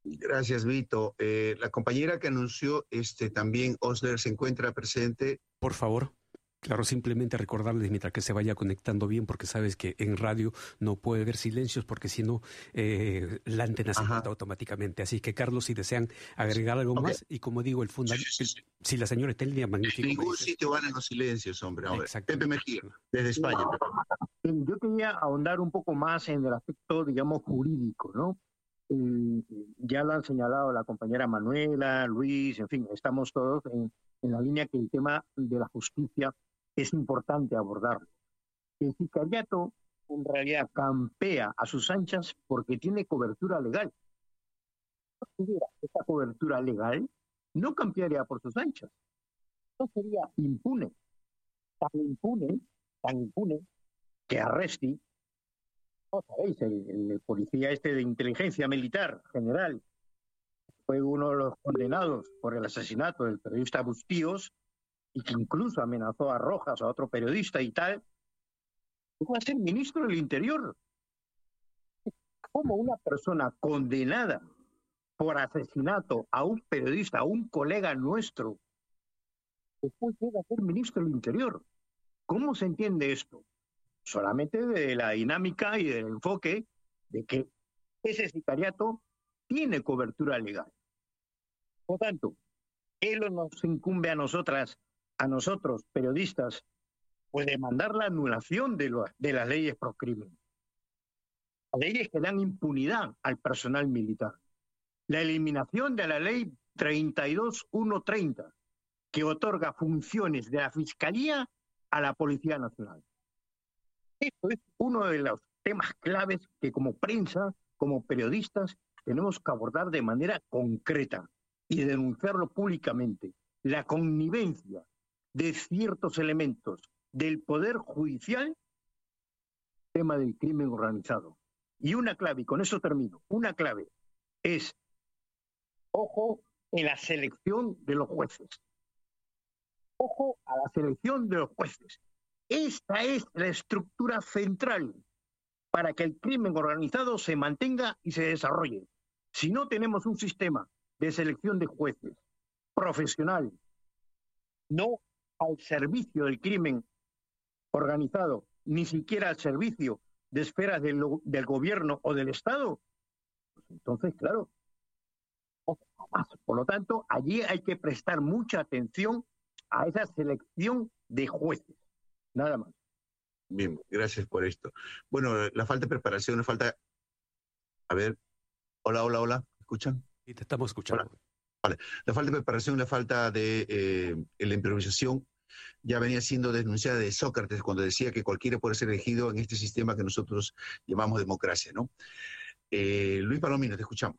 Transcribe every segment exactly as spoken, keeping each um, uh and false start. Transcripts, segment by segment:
Gracias, Vito. Eh, la compañera que anunció este también, Osler, se encuentra presente. Por favor. Claro, simplemente recordarles mientras que se vaya conectando bien, porque sabes que en radio no puede haber silencios, porque si no, eh, la antena se corta Ajá. automáticamente. Así que, Carlos, si desean agregar algo Ok. más, y como digo, el Sí, fundamento, sí, sí. si la señora Etelvia, En magnífico, me ningún dice. sitio van los silencios, hombre. A ver, Pepe Exactamente. Mejía, desde España. Eh, Yo quería ahondar un poco más en el aspecto, digamos, jurídico, ¿no? Eh, ya lo han señalado la compañera Manuela, Luis, en fin, estamos todos en, en la línea que el tema de la justicia es importante abordarlo. El sicariato en realidad campea a sus anchas porque tiene cobertura legal. Si tuviera esta cobertura legal, no campearía por sus anchas, no sería impune, tan impune, tan impune que Arresti, ¿no sabéis? El, el policía este de inteligencia militar general, fue uno de los condenados por el asesinato del periodista Bustíos y que incluso amenazó a Rojas, a otro periodista y tal, llegó a ser ministro del Interior. ¿Cómo una persona condenada por asesinato a un periodista, a un colega nuestro, después llega a ser ministro del Interior? ¿Cómo se entiende esto? Solamente de la dinámica y del enfoque de que ese sicariato tiene cobertura legal. Por tanto, él nos incumbe a nosotras, a nosotros, periodistas, pues demandar la anulación de, lo, de las leyes pro crimen. Las leyes que dan impunidad al personal militar. La eliminación de la ley treinta y dos mil ciento treinta, que otorga funciones de la Fiscalía a la Policía Nacional. Esto es uno de los temas claves que como prensa, como periodistas, tenemos que abordar de manera concreta y denunciarlo públicamente. La connivencia de ciertos elementos del Poder Judicial, tema del crimen organizado. Y una clave, y con eso termino, una clave es, ojo, en la selección de los jueces. Ojo a la selección de los jueces. Esta es la estructura central para que el crimen organizado se mantenga y se desarrolle. Si no tenemos un sistema de selección de jueces profesional, no al servicio del crimen organizado, ni siquiera al servicio de esferas del, del gobierno o del Estado, pues entonces, claro, por lo tanto, allí hay que prestar mucha atención a esa selección de jueces. Nada más. Bien, gracias por esto. Bueno, la falta de preparación, la falta... A ver, hola, hola, hola, ¿me escuchan? Y te estamos escuchando. Hola. Vale, la falta de preparación, la falta de eh, la improvisación ya venía siendo denunciada de Sócrates cuando decía que cualquiera puede ser elegido en este sistema que nosotros llamamos democracia, ¿no? Eh, Luis Palomino, te escuchamos.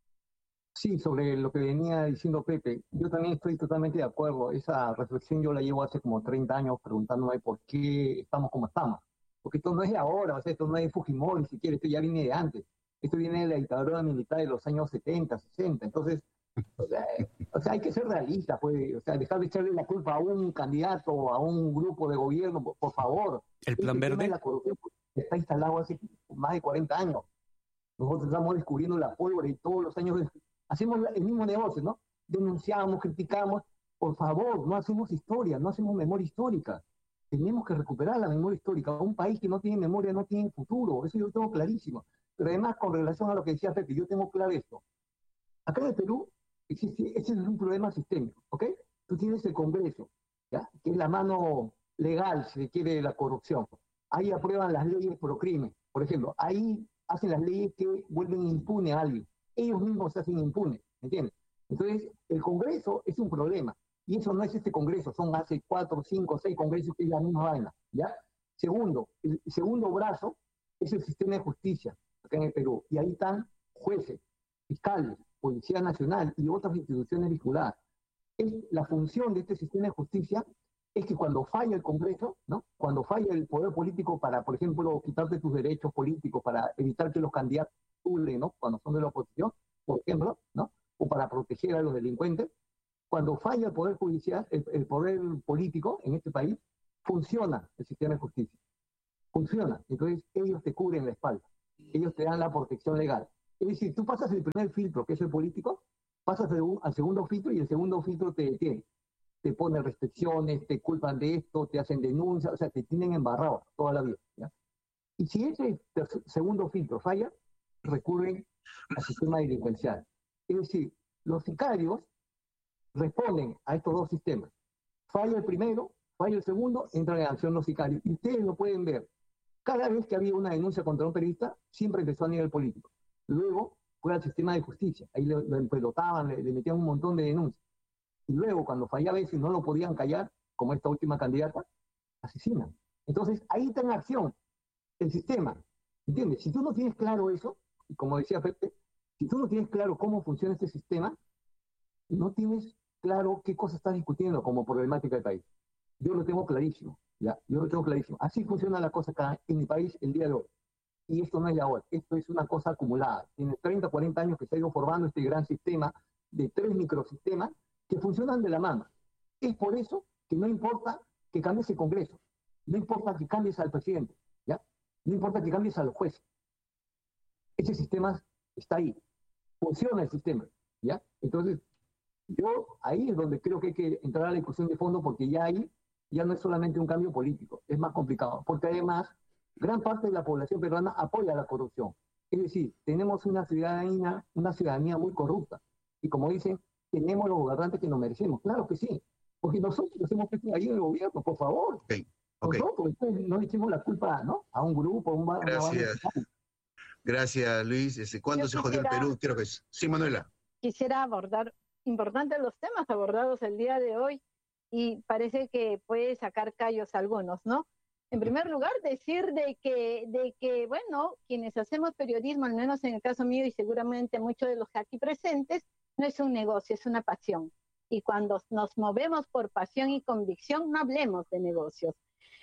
Sí, sobre lo que venía diciendo Pepe, yo también estoy totalmente de acuerdo. Esa reflexión yo la llevo hace como treinta años preguntándome por qué estamos como estamos. Porque esto no es de ahora, o sea, esto no es de Fujimori, ni siquiera, esto ya viene de antes. Esto viene de la dictadura militar de los años setenta, sesenta. Entonces, o sea, o sea hay que ser realista, pues, o sea, dejar de echarle la culpa a un candidato, a un grupo de gobierno, por, por favor. ¿El plan Este tema de verde? la corrupción está instalado hace más de cuarenta años. Nosotros estamos descubriendo la pólvora y todos los años hacemos el mismo negocio, ¿no? Denunciamos, criticamos. Por favor, no hacemos historia, no hacemos memoria histórica. Tenemos que recuperar la memoria histórica. Un país que no tiene memoria no tiene futuro. Eso yo tengo clarísimo. Pero además, con relación a lo que decía Pepe, yo tengo claro esto. Acá en el Perú existe, ese es un problema sistémico, ¿ok? Tú tienes el Congreso, ¿ya? Que es la mano legal, si se quiere, de la corrupción. Ahí aprueban las leyes pro crimen. Por ejemplo, ahí hacen las leyes que vuelven impune a alguien. Ellos mismos se hacen impunes, ¿me entiendes? Entonces, el Congreso es un problema. Y eso no es este Congreso, son hace cuatro, cinco, seis congresos que es la misma vaina, ¿ya? Segundo, el segundo brazo es el sistema de justicia acá en el Perú. Y ahí están jueces, fiscales, Policía Nacional y otras instituciones vinculadas. Es la función de este sistema de justicia es que cuando falla el Congreso, ¿no? Cuando falla el poder político para, por ejemplo, quitarte tus derechos políticos, para evitar que los candidatos, ¿no? Cuando son de la oposición, por ejemplo, ¿no? O para proteger a los delincuentes, cuando falla el poder judicial, el, el poder político en este país, funciona el sistema de justicia. Funciona. Entonces ellos te cubren la espalda. Ellos te dan la protección legal. Es decir, tú pasas el primer filtro, que es el político, pasas al segundo filtro y el segundo filtro te detiene. Te ponen restricciones, te culpan de esto, te hacen denuncias, o sea, te tienen embarrado toda la vida, ¿ya? Y si ese segundo filtro falla, recurren al sistema delincuencial. Es decir, los sicarios responden a estos dos sistemas. Falla el primero, falla el segundo, entran en acción los sicarios. Y ustedes lo pueden ver. Cada vez que había una denuncia contra un periodista, siempre empezó a nivel político. Luego fue al sistema de justicia. Ahí lo, lo empelotaban, le, le metían un montón de denuncias. Y luego, cuando fallaba eso y no lo podían callar, como esta última candidata, asesinan. Entonces, ahí está en acción el sistema. ¿Entiendes? Si tú no tienes claro eso, y como decía Pepe, si tú no tienes claro cómo funciona este sistema, no tienes claro qué cosa estás discutiendo como problemática del país. Yo lo tengo clarísimo, ¿ya? Yo lo tengo clarísimo. Así funciona la cosa acá en mi país el día de hoy. Y esto no es de ahora, esto es una cosa acumulada. Tiene treinta, cuarenta años que se ha ido formando este gran sistema de tres microsistemas que funcionan de la mano. Es por eso que no importa que cambies el Congreso, no importa que cambies al presidente, ¿ya? No importa que cambies a los jueces. Ese sistema está ahí, funciona el sistema, ¿ya? Entonces, yo ahí es donde creo que hay que entrar a la discusión de fondo, porque ya ahí ya no es solamente un cambio político, es más complicado, porque además gran parte de la población peruana apoya la corrupción. Es decir, tenemos una ciudadanía, una ciudadanía muy corrupta. Y como dicen, tenemos los gobernantes que nos merecemos. Claro que sí, porque nosotros hemos puesto ahí en el gobierno, por favor. Okay. Okay. Nosotros entonces, no le echemos la culpa, ¿no?, a un grupo, a un bar. Gracias. Una Gracias, Luis. Este, ¿Cuándo Yo se quisiera, jodió el Perú? Creo que es. Sí, Manuela. Quisiera abordar importantes los temas abordados el día de hoy y parece que puede sacar callos algunos, ¿no? En primer lugar, decir de que, de que, bueno, quienes hacemos periodismo, al menos en el caso mío y seguramente muchos de los aquí presentes, no es un negocio, es una pasión. Y cuando nos movemos por pasión y convicción, no hablemos de negocios.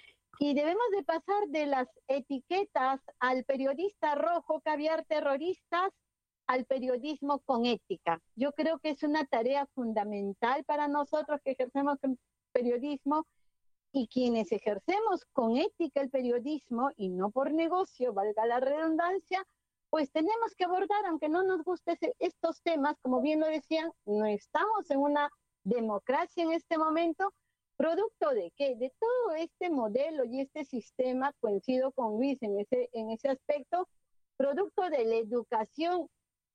Y debemos de pasar de las etiquetas al periodista rojo, caviar terroristas, al periodismo con ética. Yo creo que es una tarea fundamental para nosotros que ejercemos periodismo, y quienes ejercemos con ética el periodismo y no por negocio, valga la redundancia, pues tenemos que abordar, aunque no nos gusten estos temas, como bien lo decían, no estamos en una democracia en este momento. ¿Producto de qué? De todo este modelo y este sistema, coincido con Luis en ese, en ese aspecto, producto de la educación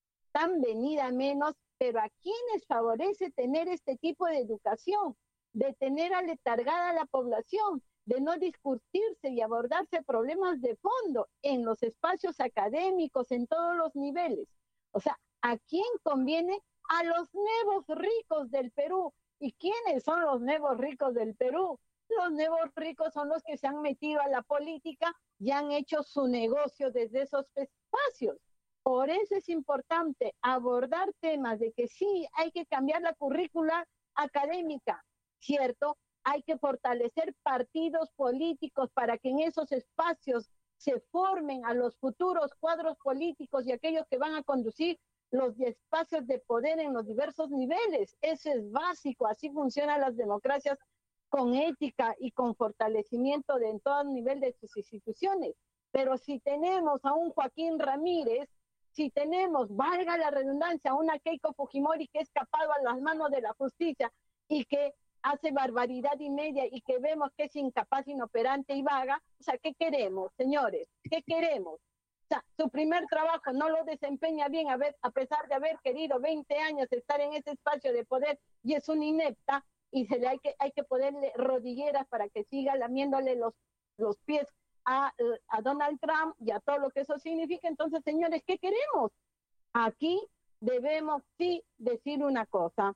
tan venida menos, pero ¿a quiénes favorece tener este tipo de educación? De tener aletargada a la población, de no discutirse y abordarse problemas de fondo en los espacios académicos, en todos los niveles. O sea, ¿a quién conviene? A los nuevos ricos del Perú. ¿Y quiénes son los nuevos ricos del Perú? Los nuevos ricos son los que se han metido a la política y han hecho su negocio desde esos espacios. Por eso es importante abordar temas de que sí hay que cambiar la currícula académica, ¿cierto? Hay que fortalecer partidos políticos para que en esos espacios se formen a los futuros cuadros políticos y aquellos que van a conducir los espacios de poder en los diversos niveles. Eso es básico, así funcionan las democracias, con ética y con fortalecimiento de en todo nivel de sus instituciones. Pero si tenemos a un Joaquín Ramírez, si tenemos, valga la redundancia, a una Keiko Fujimori que ha escapado a las manos de la justicia y que hace barbaridad y media y que vemos que es incapaz, inoperante y vaga, o sea, ¿qué queremos, señores? ¿Qué queremos? O sea, su primer trabajo no lo desempeña bien, a, ver, a pesar de haber querido veinte años estar en ese espacio de poder y es una inepta, y se le hay que, hay que ponerle rodilleras para que siga lamiéndole los, los pies a, a Donald Trump y a todo lo que eso significa. Entonces, señores, ¿qué queremos? Aquí debemos sí decir una cosa.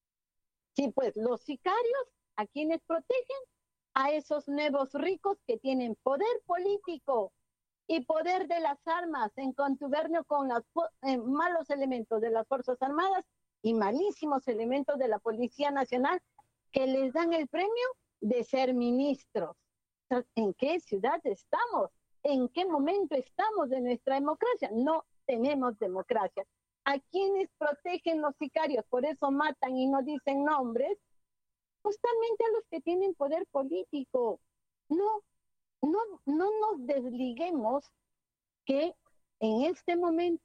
Sí, pues los sicarios, ¿a quienes protegen? A esos nuevos ricos que tienen poder político y poder de las armas en contubernio con los eh, malos elementos de las Fuerzas Armadas y malísimos elementos de la Policía Nacional que les dan el premio de ser ministros. ¿En qué ciudad estamos? ¿En qué momento estamos de nuestra democracia? No tenemos democracia. ¿A quiénes protegen los sicarios? Por eso matan y no dicen nombres. Justamente a los que tienen poder político. No, no, no nos desliguemos que en este momento hay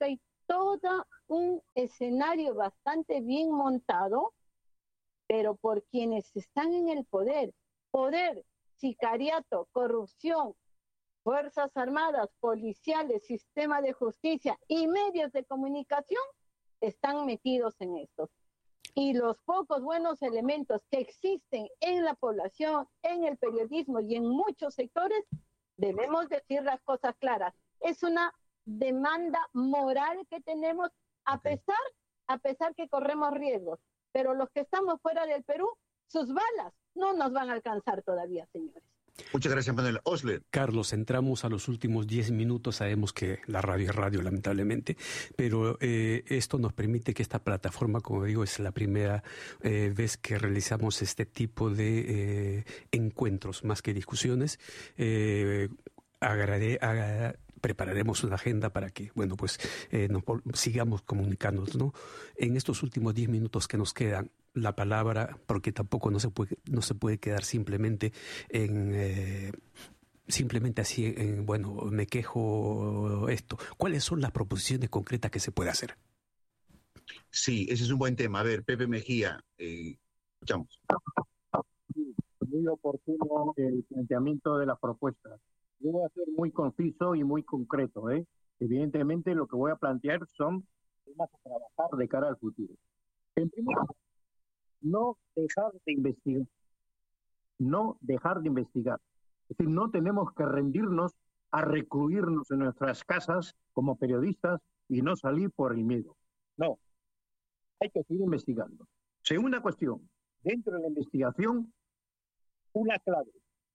todo un escenario bastante bien montado, pero por quienes están en el poder. Poder, sicariato, corrupción, fuerzas armadas, policiales, sistema de justicia y medios de comunicación están metidos en esto. Y los pocos buenos elementos que existen en la población, en el periodismo y en muchos sectores, debemos decir las cosas claras. Es una demanda moral que tenemos, a pesar, a pesar que corremos riesgos. Pero los que estamos fuera del Perú, sus balas no nos van a alcanzar todavía, señores. Muchas gracias, Manuela. Osler. Carlos, entramos a los últimos diez minutos. Sabemos que la radio es radio, lamentablemente, pero eh, esto nos permite que esta plataforma, como digo, es la primera eh, vez que realizamos este tipo de eh, encuentros, más que discusiones. Eh, agrade, agrade, prepararemos una agenda para que, bueno, pues eh, nos sigamos comunicándonos, ¿no? En estos últimos diez minutos que nos quedan, la palabra, porque tampoco no se puede, no se puede quedar simplemente en eh, simplemente así, en, bueno, me quejo esto. ¿Cuáles son las proposiciones concretas que se puede hacer? Sí, ese es un buen tema. A ver, Pepe Mejía, eh, escuchamos. Muy oportuno el planteamiento de las propuestas. Yo voy a ser muy conciso y muy concreto, ¿eh? Evidentemente lo que voy a plantear son temas a trabajar de cara al futuro. En primer lugar, no dejar de investigar. No dejar de investigar. Es decir, no tenemos que rendirnos a recluirnos en nuestras casas como periodistas y no salir por el miedo. No, hay que seguir investigando. Segunda cuestión, dentro de la investigación, una clave.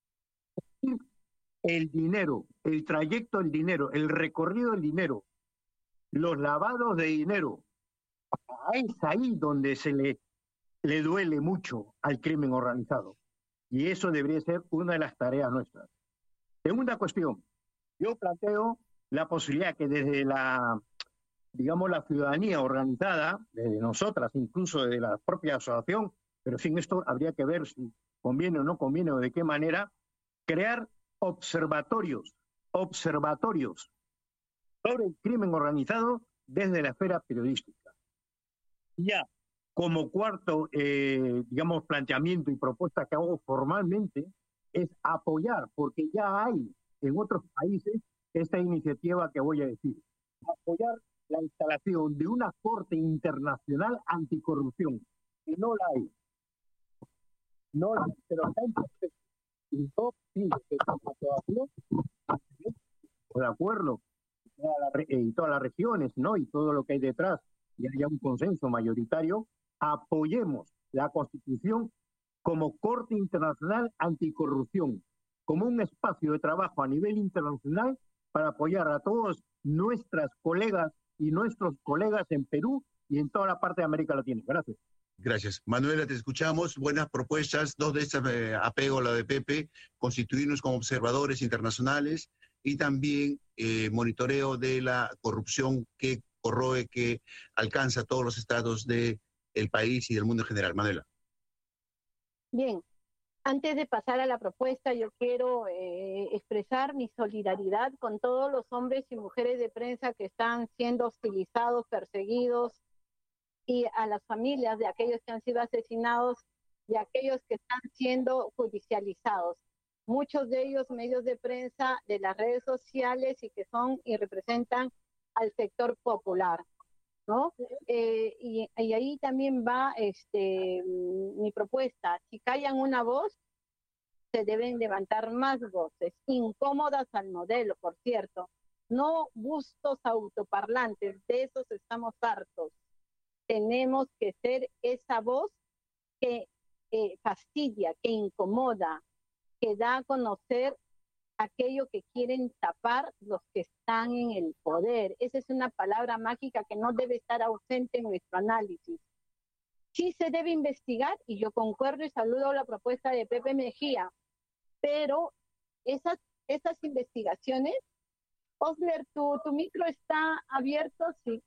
El dinero, el trayecto del dinero, el recorrido del dinero, los lavados de dinero. Es ahí donde se le, le duele mucho al crimen organizado. Y eso debería ser una de las tareas nuestras. Segunda cuestión, yo planteo la posibilidad que desde la, digamos, la ciudadanía organizada, desde nosotras, incluso desde la propia asociación, pero sin esto habría que ver si conviene o no conviene o de qué manera, crear observatorios, observatorios sobre el crimen organizado desde la esfera periodística. Ya, como cuarto, eh, digamos, planteamiento y propuesta que hago formalmente, es apoyar, porque ya hay en otros países esta iniciativa que voy a decir, apoyar la instalación de una corte internacional anticorrupción, que no la hay. No la hay, pero está en proceso. Y yo pido que todavía, de acuerdo, y todas las regiones, ¿no? Y todo lo que hay detrás, y haya un consenso mayoritario, apoyemos la Constitución como Corte Internacional Anticorrupción, como un espacio de trabajo a nivel internacional para apoyar a todos nuestras colegas y nuestros colegas en Perú y en toda la parte de América Latina. Gracias. Gracias. Manuela, te escuchamos. Buenas propuestas. Dos de estas eh, apego a la de Pepe, constituirnos como observadores internacionales y también eh, monitoreo de la corrupción que corroe, que alcanza todos los estratos del país y del mundo en general. Manuela. Bien, antes de pasar a la propuesta, yo quiero eh, expresar mi solidaridad con todos los hombres y mujeres de prensa que están siendo hostilizados, perseguidos, y a las familias de aquellos que han sido asesinados y aquellos que están siendo judicializados. Muchos de ellos medios de prensa de las redes sociales y que son y representan al sector popular, ¿no? Eh, y, y ahí también va este, mi propuesta. Si callan una voz, se deben levantar más voces, incómodas al modelo, por cierto. No bustos autoparlantes, de esos estamos hartos. Tenemos que ser esa voz que eh, fastidia, que incomoda, que da a conocer aquello que quieren tapar los que están en el poder. Esa es una palabra mágica que no debe estar ausente en nuestro análisis. Sí se debe investigar, y yo concuerdo y saludo la propuesta de Pepe Mejía, pero esas, esas investigaciones, Osler, ¿tu, tu micro está abierto? Sí.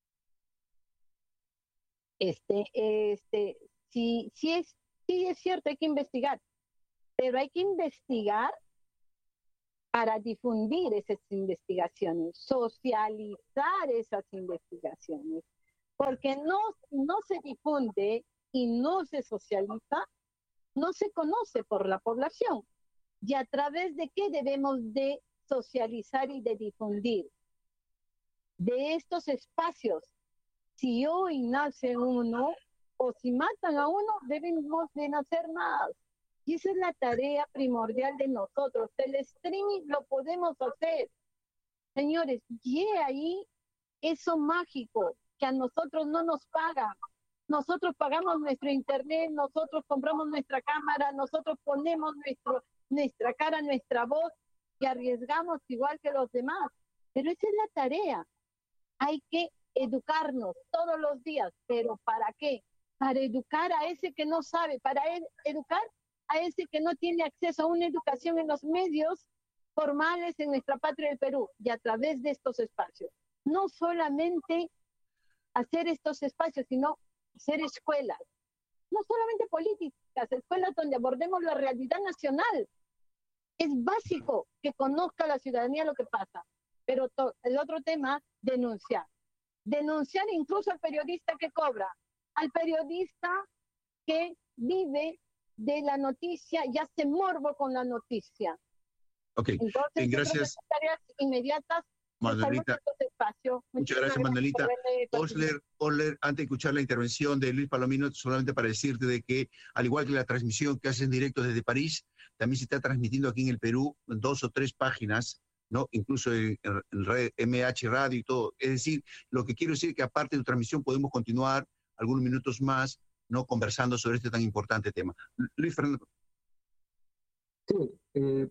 Este, este, sí, sí es, sí es cierto, hay que investigar, pero hay que investigar para difundir esas investigaciones, socializar esas investigaciones, porque no, no se difunde y no se socializa, no se conoce por la población. ¿Y a través de qué debemos de socializar y de difundir? De estos espacios. Si hoy nace uno, o si matan a uno, debemos de nacer más. Y esa es la tarea primordial de nosotros. El streaming lo podemos hacer. Señores, y ahí eso mágico que a nosotros no nos pagan. Nosotros pagamos nuestro internet, nosotros compramos nuestra cámara, nosotros ponemos nuestro, nuestra cara, nuestra voz y arriesgamos igual que los demás. Pero esa es la tarea. Hay que educarnos todos los días. ¿Pero para qué? Para educar a ese que no sabe, para ed- educar a ese que no tiene acceso a una educación en los medios formales en nuestra patria del Perú, y a través de estos espacios. No solamente hacer estos espacios, sino hacer escuelas, no solamente políticas, escuelas donde abordemos la realidad nacional. Es básico que conozca la ciudadanía lo que pasa, pero to- el otro tema, denunciar. Denunciar incluso al periodista que cobra, al periodista que vive de la noticia y hace morbo con la noticia. Ok, Entonces, bien, yo creo que gracias, son tareas inmediatas. Manuelita. Espacio. Muchas gracias, Manuelita. Por Osler, Osler, antes de escuchar la intervención de Luis Palomino, solamente para decirte de que, al igual que la transmisión que hacen directo desde París, también se está transmitiendo aquí en el Perú dos o tres páginas, ¿no? Incluso en, en red M H Radio y todo. Es decir, lo que quiero decir es que aparte de tu transmisión podemos continuar algunos minutos más, ¿no? Conversando sobre este tan importante tema. Luis Fernando. Sí, eh,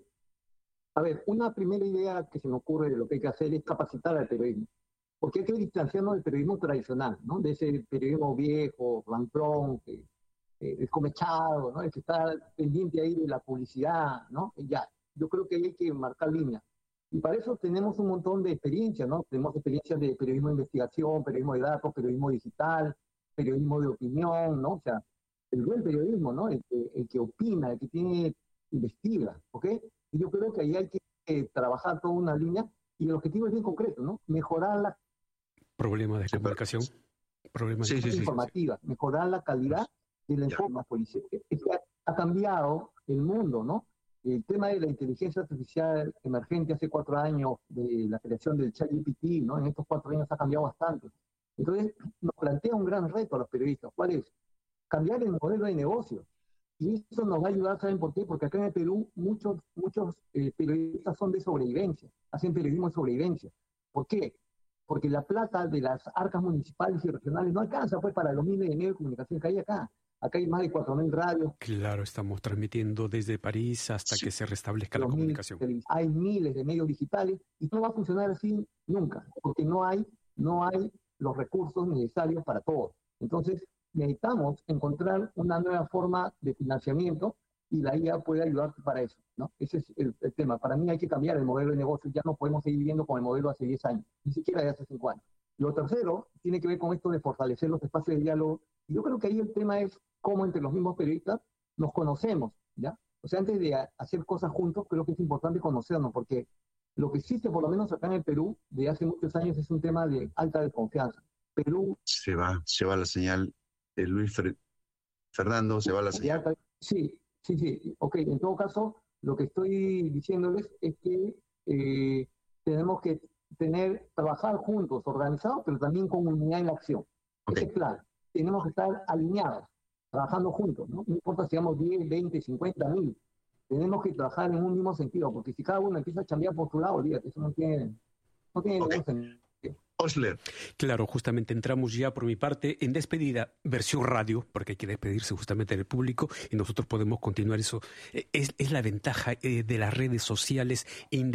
a ver, una primera idea que se me ocurre de lo que hay que hacer es capacitar al periodismo, porque hay que distanciarnos del periodismo tradicional, ¿no? De ese periodismo viejo, ramplón, que, eh, descomechado, ¿no? El que está pendiente ahí de la publicidad, ¿no? Y ya, yo creo que hay que marcar líneas. Y para eso tenemos un montón de experiencias, ¿no? Tenemos experiencias de periodismo de investigación, periodismo de datos, periodismo digital, periodismo de opinión, ¿no? O sea, el buen periodismo, ¿no? El que, el que opina, el que tiene, investiga, ¿ok? Y yo creo que ahí hay que eh, trabajar toda una línea y el objetivo es bien concreto, ¿no? Mejorar la Problemas de Sí, comunicación. Problemas Sí, de sí, sí. informativa, mejorar la calidad del enfoque policial. Es que ha, ha cambiado el mundo, ¿no? El tema de la inteligencia artificial emergente hace cuatro años, de la creación del ChatGPT, ¿no? En estos cuatro años ha cambiado bastante. Entonces, nos plantea un gran reto a los periodistas. ¿Cuál es? Cambiar el modelo de negocio. Y eso nos va a ayudar, ¿saben por qué? Porque acá en el Perú muchos, muchos eh, periodistas son de sobrevivencia, hacen periodismo de sobrevivencia. ¿Por qué? Porque la plata de las arcas municipales y regionales no alcanza pues para los miles de medios de comunicación que hay acá. Acá hay más de cuatro mil radios. Claro, estamos transmitiendo desde París hasta Sí. que se restablezca la mil, comunicación. Hay miles de medios digitales y no va a funcionar así nunca, porque no hay, no hay los recursos necesarios para todo. Entonces, necesitamos encontrar una nueva forma de financiamiento y la I A puede ayudar para eso, ¿no? Ese es el, el tema. Para mí hay que cambiar el modelo de negocio, ya no podemos seguir viviendo con el modelo hace diez años, ni siquiera de hace cinco años. Lo tercero tiene que ver con esto de fortalecer los espacios de diálogo. Y yo creo que ahí el tema es cómo entre los mismos periodistas nos conocemos, ¿ya? O sea, antes de hacer cosas juntos, creo que es importante conocernos, porque lo que existe, por lo menos acá en el Perú, de hace muchos años, es un tema de alta desconfianza. Perú... Se va, se va la señal. Eh, Luis Fer- Fernando, se va la señal. Alta, sí, sí, sí. Ok, en todo caso, lo que estoy diciéndoles es que eh, tenemos que tener, trabajar juntos, organizados, pero también con unidad en la acción. Okay. Ese es claro. Tenemos que estar alineados, trabajando juntos, ¿no? No importa si seamos diez, veinte, cincuenta mil. Tenemos que trabajar en un mismo sentido, porque si cada uno empieza a chambear por su lado, olvídate, eso no tiene, no tiene Okay. ningún sentido. Osler. Claro, justamente entramos ya por mi parte en despedida, versión radio, porque hay que despedirse justamente del público y nosotros podemos continuar eso. Es, es la ventaja eh, de las redes sociales,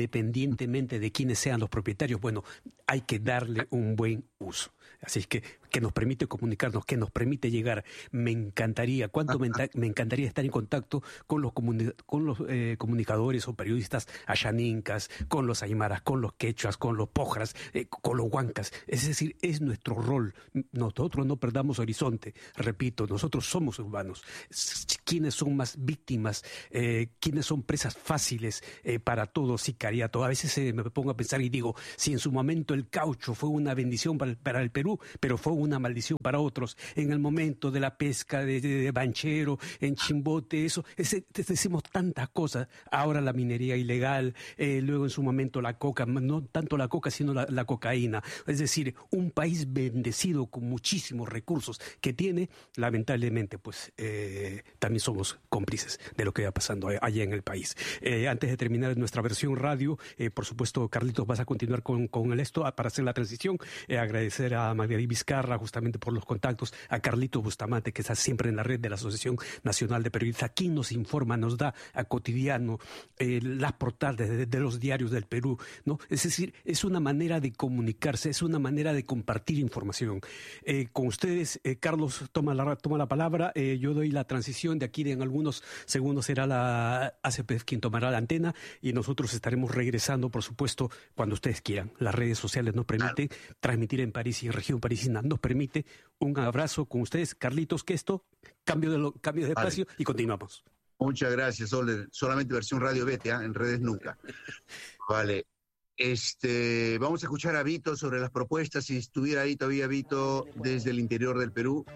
independientemente de quiénes sean los propietarios. Bueno, hay que darle un buen uso. Así es que que nos permite comunicarnos, que nos permite llegar. Me encantaría, cuánto me, me encantaría estar en contacto con los, comuni con los eh, comunicadores o periodistas ayaninkas, con los aymaras, con los quechuas, con los pojras, eh, con los huancas. Es decir, es nuestro rol. Nosotros no perdamos horizonte. Repito, nosotros somos urbanos. ¿Quiénes son más víctimas? Eh, ¿Quiénes son presas fáciles eh, para todo sicariato? A veces eh, me pongo a pensar y digo, si en su momento el caucho fue una bendición para el, para el Perú, pero fue una maldición para otros, en el momento de la pesca de, de, de Banchero, en Chimbote, eso, ese, decimos tantas cosas. Ahora la minería ilegal, eh, luego en su momento la coca, no tanto la coca, sino la, la cocaína. Es decir, un país bendecido con muchísimos recursos que tiene, lamentablemente, pues eh, también somos cómplices de lo que va pasando allá en el país. Eh, antes de terminar nuestra versión radio, eh, por supuesto, Carlitos, vas a continuar con, con el esto para hacer la transición. Eh, agradecer a Margarita Vizcarra justamente por los contactos, a Carlitos Bustamante, que está siempre en la red de la Asociación Nacional de Periodistas, quien nos informa, nos da a cotidiano eh, las portadas de, de los diarios del Perú, ¿no? Es decir, es una manera de comunicarse, es una manera de compartir información. Eh, con ustedes, eh, Carlos toma la, toma la palabra, eh, yo doy la transición, de aquí de en algunos segundos será la A C P quien tomará la antena y nosotros estaremos regresando, por supuesto, cuando ustedes quieran. Las redes sociales nos permiten claro. transmitir en París y en región parisina, nos permite. Un abrazo con ustedes, Carlitos, que esto, cambio de, lo, cambio de vale. espacio y continuamos. Muchas gracias, Ole. Solamente versión radio Vete, ¿eh? En redes nunca. Vale. Este, vamos a escuchar a Vito sobre las propuestas. Si estuviera ahí todavía Vito desde el interior del Perú.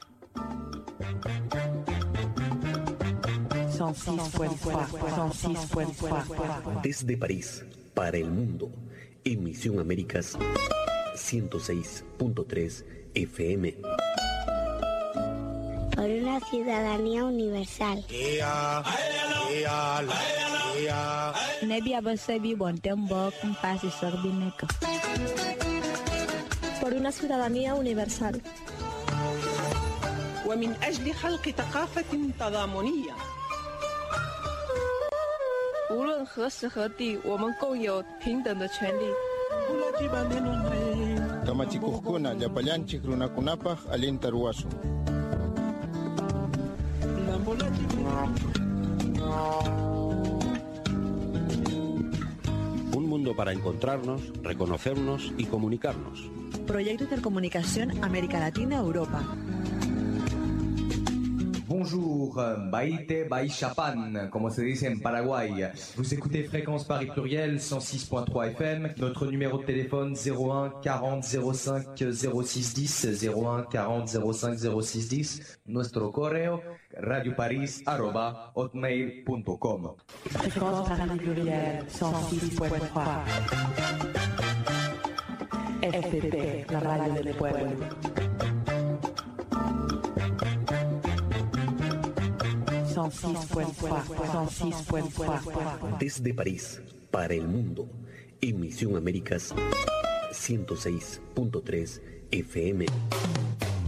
Desde París, para el mundo, en Misión Américas ciento seis punto tres F M. Por una ciudadanía universal. Por una ciudadanía universal. ومن أجل خلق ثقافة تضامنية. 无论何时何地，我们共有平等的权利。 Kama chikuhkuna japallanchik runakunapaq allinta ruwasun. Un mundo para encontrarnos, reconocernos y comunicarnos. Proyecto Intercomunicación América Latina-Europa. Bonjour, Baite Baishapan, como se dice en Paraguay. Vous écoutez Fréquence Paris Pluriel cent six point trois F M. Notre numéro de téléphone zéro un quarante zéro cinq zéro six dix, zéro un quarante zéro cinq zéro six dix. Nuestro correo radioparis arroba hotmail punto com. Fréquence Paris Pluriel cent six point trois. F P P, la radio del pueblo. Desde París, para el mundo, en Misión Américas ciento seis punto tres F M.